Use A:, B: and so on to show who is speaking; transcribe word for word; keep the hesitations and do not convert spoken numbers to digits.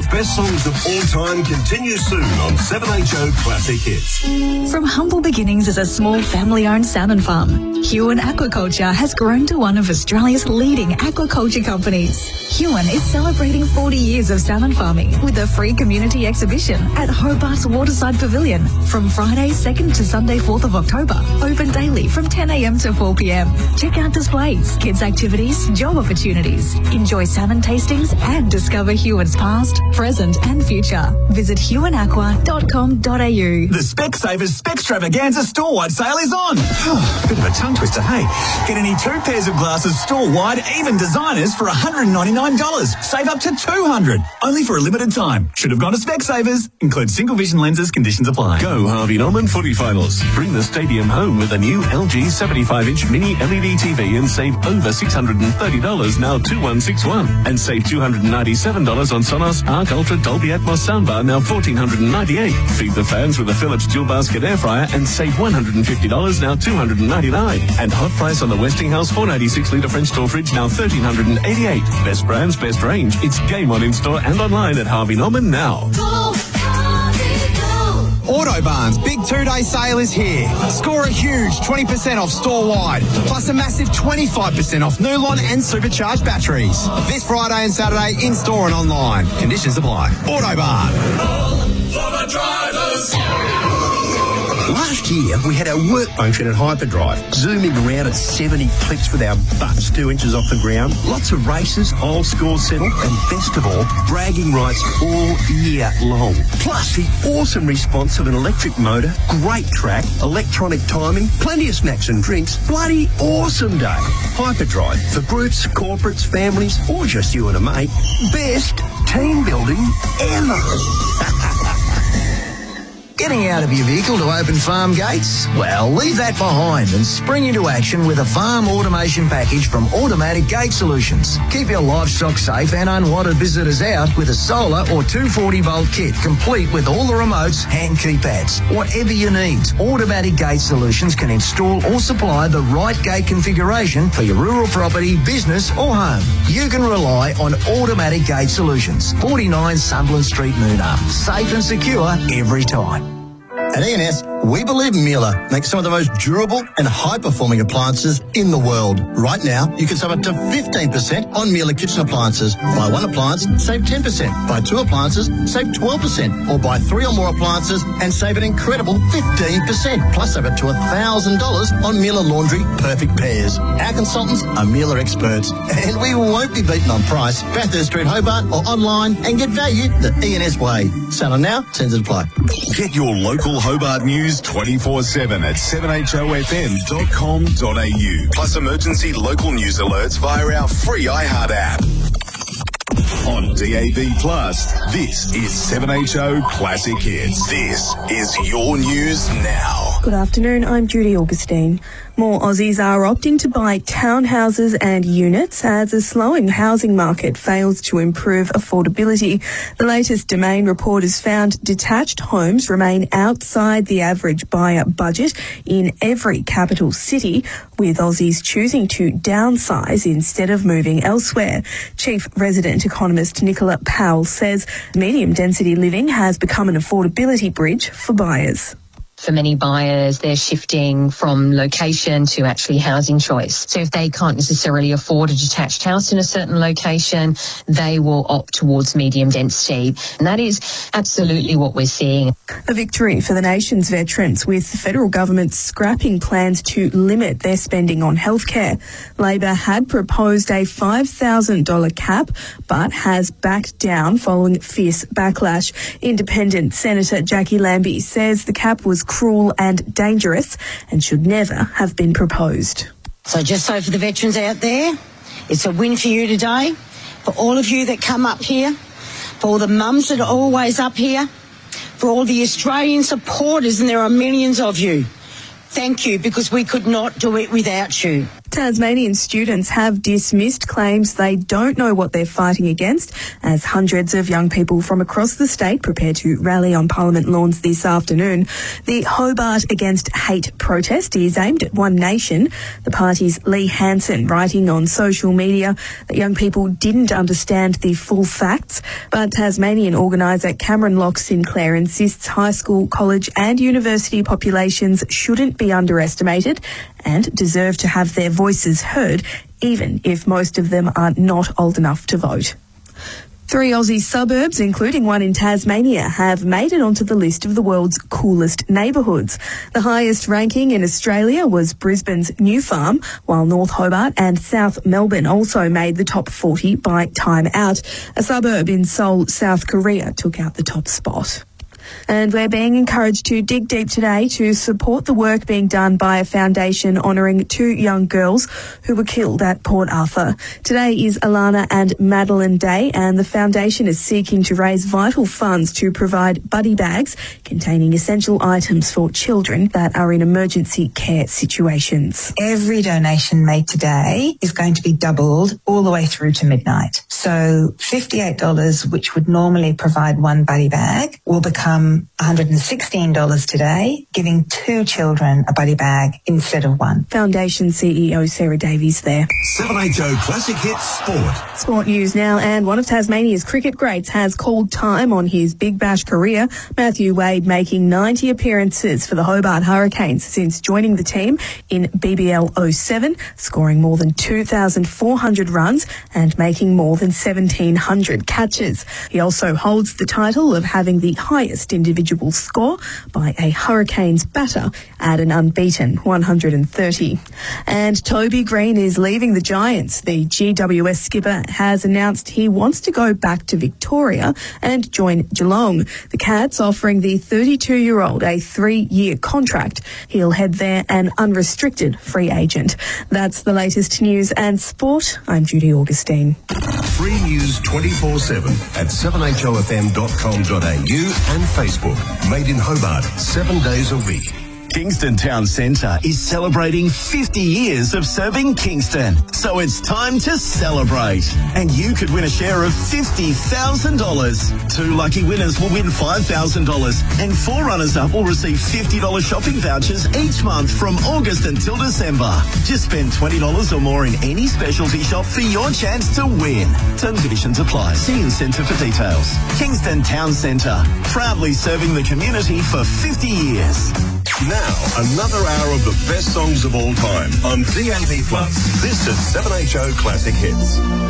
A: World's best songs of all time continues soon on seven H O Classic Hits.
B: From humble beginnings as a small family-owned salmon farm, Huon Aquaculture has grown to one of Australia's leading aquaculture companies. Huon is celebrating forty years of salmon farming with a free community exhibition at Hobart's Waterside Pavilion from Friday second to Sunday fourth of October. Open daily from ten a m to four p m. Check out displays, kids activities, job opportunities. Enjoy salmon tastings and discover Huon's past, present and future. Visit huon aqua dot com dot a u.
C: The Specsavers Spextravaganza store-wide sale is on. Bit of a tongue twister, hey? Get any two pairs of glasses store-wide, even designers, for one hundred ninety-nine dollars. Save up to two hundred dollars. Only for a limited time. Should have gone to Specsavers. Includes single vision lenses. Conditions apply.
A: Go Harvey Norman Footy Finals. Bring the stadium home with a new L G seventy-five inch mini L E D T V and save over six hundred thirty dollars, now two one six one. And save two hundred ninety-seven dollars on Sonos Arc Ultra Dolby Atmos soundbar, now one thousand four hundred ninety-eight dollars. Feed the fans with a Philips dual basket air fryer and save one hundred fifty dollars, now two hundred ninety-nine dollars. And hot price on the Westinghouse four ninety-six litre French door fridge, now one thousand three hundred eighty-eight dollars. Best brands, best range. It's game on in-store and online at Harvey Norman now.
D: Autobarn's big two-day sale is here. Score a huge twenty percent off store-wide, plus a massive twenty-five percent off Nulon and supercharged batteries. This Friday and Saturday in-store and online. Conditions apply. Autobarn.
E: For the drivers.
F: Last year, we had our work function at Hyperdrive, zooming around at seventy clips with our butts two inches off the ground. Lots of races, old score settle, and best of all, bragging rights all year long. Plus, the awesome response of an electric motor, great track, electronic timing, plenty of snacks and drinks. Bloody awesome day. Hyperdrive, for groups, corporates, families, or just you and a mate. Best team building ever.
G: Getting out of your vehicle to open farm gates? Well, leave that behind and spring into action with a farm automation package from Automatic Gate Solutions. Keep your livestock safe and unwanted visitors out with a solar or two forty volt kit, complete with all the remotes and keypads. Whatever you need, Automatic Gate Solutions can install or supply the right gate configuration for your rural property, business or home. You can rely on Automatic Gate Solutions. forty-nine Sunderland Street, Moonarm. Safe and secure every time.
H: At E and S, we believe Miele makes some of the most durable and high-performing appliances in the world. Right now, you can save up to fifteen percent on Miele kitchen appliances. Buy one appliance, save ten percent. Buy two appliances, save twelve percent. Or buy three or more appliances and save an incredible fifteen percent. Plus, save up to one thousand dollars on Miele Laundry Perfect Pairs. Our consultants are Miele experts, and we won't be beaten on price. Bathurst Street, Hobart, or online, and get value the E and S way. Selling now, terms and apply.
I: Get your local Hobart news twenty-four seven at seven H O F M dot com dot a u. Plus emergency local news alerts via our free iHeart app. On D A B Plus, this is seven H O Classic Hits. This is your news now.
J: Good afternoon, I'm Judy Augustine. More Aussies are opting to buy townhouses and units as a slowing housing market fails to improve affordability. The latest Domain report has found detached homes remain outside the average buyer budget in every capital city, with Aussies choosing to downsize instead of moving elsewhere. Chief Resident Economist Nicola Powell says medium density living has become an affordability bridge for buyers.
K: For many buyers, they're shifting from location to actually housing choice. So if they can't necessarily afford a detached house in a certain location, they will opt towards medium density. And that is absolutely what we're seeing.
J: A victory for the nation's veterans, with the federal government scrapping plans to limit their spending on healthcare. Labor had proposed a five thousand dollars cap, but has backed down following fierce backlash. Independent Senator Jackie Lambie says the cap was cruel and dangerous and should never have been proposed.
L: So just so for the veterans out there, it's a win for you today, for all of you that come up here, for all the mums that are always up here, for all the Australian supporters, and there are millions of you. Thank you, because we could not do it without you.
J: Tasmanian students have dismissed claims they don't know what they're fighting against as hundreds of young people from across the state prepare to rally on Parliament lawns this afternoon. The Hobart Against Hate protest is aimed at One Nation. The party's Lee Hansen writing on social media that young people didn't understand the full facts, but Tasmanian organiser Cameron Locke Sinclair insists high school, college and university populations shouldn't be underestimated and deserve to have their voices heard, even if most of them are not old enough to vote. Three Aussie suburbs, including one in Tasmania, have made it onto the list of the world's coolest neighbourhoods. The highest ranking in Australia was Brisbane's New Farm, while North Hobart and South Melbourne also made the top forty by Time Out. A suburb in Seoul, South Korea, took out the top spot. And we're being encouraged to dig deep today to support the work being done by a foundation honouring two young girls who were killed at Port Arthur. Today is Alana and Madeline Day, and the foundation is seeking to raise vital funds to provide buddy bags containing essential items for children that are in emergency care situations.
M: Every donation made today is going to be doubled all the way through to midnight. So fifty-eight dollars, which would normally provide one buddy bag, will become one hundred sixteen dollars today, giving two children a buddy bag instead of one.
J: Foundation C E O Sarah Davies there.
I: seven H O Classic Hits Sport.
J: Sport news now, and one of Tasmania's cricket greats has called time on his Big Bash career. Matthew Wade making ninety appearances for the Hobart Hurricanes since joining the team in B B L oh seven, scoring more than two thousand four hundred runs and making more than seventeen hundred catches. He also holds the title of having the highest individual score by a Hurricanes batter at an unbeaten one hundred thirty. And Toby Green is leaving the Giants. The G W S skipper has announced he wants to go back to Victoria and join Geelong. The Cats offering the thirty-two-year-old a three-year contract. He'll head there an unrestricted free agent. That's the latest news and sport. I'm Judy Augustine.
I: Free news twenty-four seven at seven H O F M dot com dot A U and Facebook. Made in Hobart, seven days a week.
N: Kingston Town Centre is celebrating fifty years of serving Kingston. So it's time to celebrate. And you could win a share of fifty thousand dollars. Two lucky winners will win five thousand dollars and four runners-up will receive fifty dollars shopping vouchers each month from August until December. Just spend twenty dollars or more in any specialty shop for your chance to win. Terms and conditions apply. See Incentive for details. Kingston Town Centre, proudly serving the community for fifty years.
I: Now, another hour of the best songs of all time on D A B plus. This is seven H O Classic Hits.